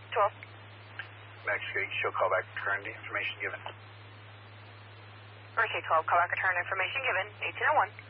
12. Mexico, show callback return the information given. Mercy 12, callback return information given, 1801.